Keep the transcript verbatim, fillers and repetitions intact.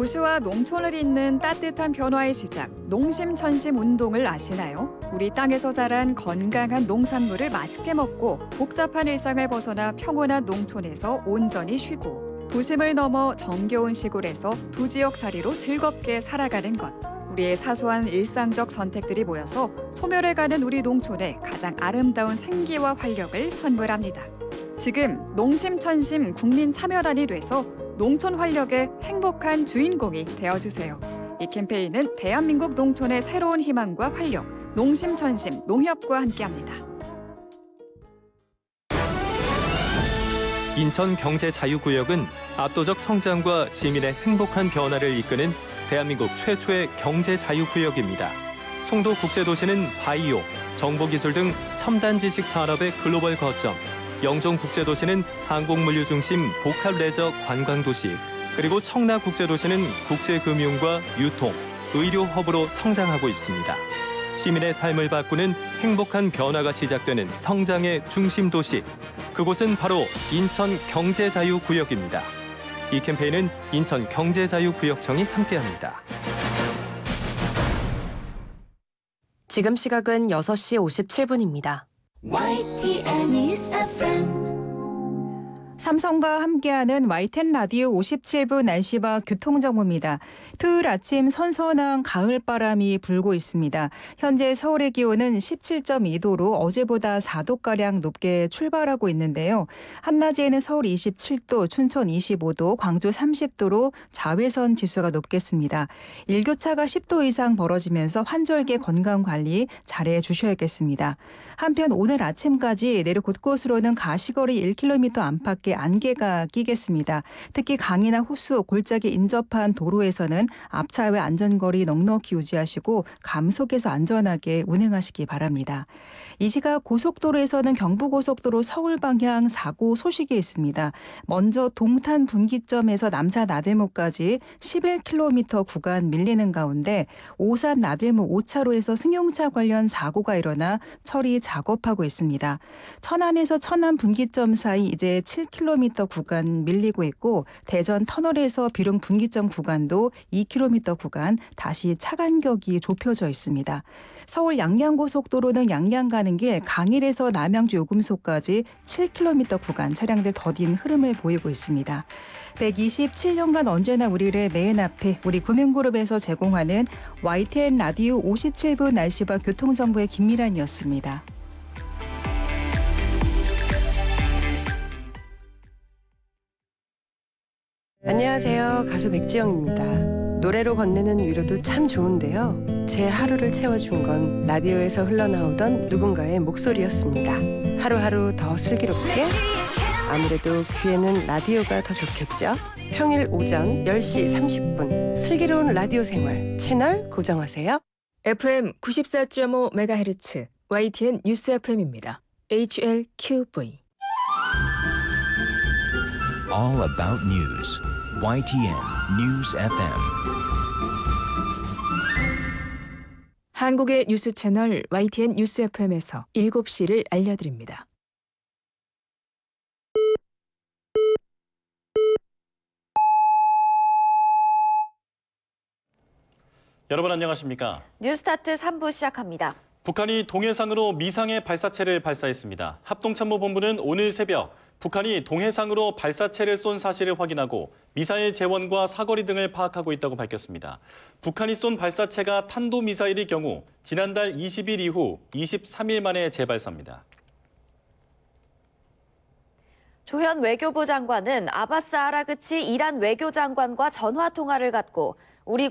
도시와 농촌을 잇는 따뜻한 변화의 시작, 농심천심 운동을 아시나요? 우리 땅에서 자란 건강한 농산물을 맛있게 먹고 복잡한 일상을 벗어나 평온한 농촌에서 온전히 쉬고 도심을 넘어 정겨운 시골에서 두 지역살이로 즐겁게 살아가는 것. 우리의 사소한 일상적 선택들이 모여서 소멸해가는 우리 농촌의 가장 아름다운 생기와 활력을 선물합니다. 지금 농심천심 국민참여단이 돼서 농촌 활력의 행복한 주인공이 되어주세요. 이 캠페인은 대한민국 농촌의 새로운 희망과 활력, 농심천심 농협과 함께합니다. 인천경제자유구역은 압도적 성장과 시민의 행복한 변화를 이끄는 대한민국 최초의 경제자유구역입니다. 송도국제도시는 바이오, 정보기술 등 첨단 지식 산업의 글로벌 거점, 영종국제도시는 항공물류 중심 복합레저 관광도시, 그리고 청라국제도시는 국제금융과 유통, 의료 허브로 성장하고 있습니다. 시민의 삶을 바꾸는 행복한 변화가 시작되는 성장의 중심 도시, 그곳은 바로 인천경제자유구역입니다. 이 캠페인은 인천경제자유구역청이 함께합니다. 지금 시각은 여섯 시 오십칠 분입니다. 와이티엔 News 에프엠. 삼성과 함께하는 와이티엔 라디오 오십칠 분 날씨와 교통정보입니다. 토요일 아침 선선한 가을바람이 불고 있습니다. 현재 서울의 기온은 십칠 점 이 도로 어제보다 사 도가량 높게 출발하고 있는데요. 한낮에는 서울 이십칠 도, 춘천 이십오 도, 광주 삼십 도로 자외선 지수가 높겠습니다. 일교차가 십 도 이상 벌어지면서 환절기 건강관리 잘해 주셔야겠습니다. 한편 오늘 아침까지 내륙 곳곳으로는 가시거리 일 킬로미터 안팎의 안개가 끼겠습니다. 특히 강이나 호수, 골짜기 인접한 도로에서는 앞차 외 안전거리 넉넉히 유지하시고 감속해서 안전하게 운행하시기 바랍니다. 이 시각 고속도로에서는 경부고속도로 서울 방향 사고 소식이 있습니다. 먼저 동탄 분기점에서 남사 나들목까지 십일 킬로미터 구간 밀리는 가운데 오산 나들목 오 차로에서 승용차 관련 사고가 일어나 처리 작업하고 있습니다. 천안에서 천안 분기점 사이 이제 칠 킬로미터 구간 밀리고 있고 대전 터널에서 비룡 분기점 구간도 이 킬로미터 구간 다시 차 간격이 좁혀져 있습니다. 서울 양양고속도로는 양양 가는 길 강일에서 남양주 요금소까지 칠 킬로미터 구간 차량들 더딘 흐름을 보이고 있습니다. 백이십칠 년간 언제나 우리를 맨 앞에 우리 구명그룹에서 제공하는 와이티엔 라디오 오십칠 분 날씨와 교통정보의 김미란이었습니다. 안녕하세요. 가수 백지영입니다. 노래로 건네는 위로도 참 좋은데요. 제 하루를 채워준 건 라디오에서 흘러나오던 누군가의 목소리였습니다. 하루하루 더 슬기롭게, 아무래도 귀에는 라디오가 더 좋겠죠. 평일 오전 열 시 삼십 분 슬기로운 라디오 생활 채널 고정하세요. 에프엠 구십사 점 오 메가헤르츠 와이티엔 뉴스 에프엠입니다. 에이치엘큐브이 All about news. 와이티엔 News 에프엠. 한국의 뉴스 채널 와이티엔 뉴스 에프엠에서 일곱 시를 알려드립니다. 여러분 안녕하십니까? 뉴스타트 삼 부 시작합니다. 북한이 동해상으로 미상의 발사체를 발사했습니다. 합동참모본부는 오늘 새벽 북한이 동해상으로 발사체를 쏜 사실을 확인하고 미사일 재원과 사거리 등을 파악하고 있다고 밝혔습니다. 북한이 쏜 발사체가 탄도미사일의 경우 지난달 이십 일 이후 이십삼 일 만에 재발사입니다. 조현 외교부 장관은 아바스 아라그치 이란 외교장관과 전화 통화를 갖고 우리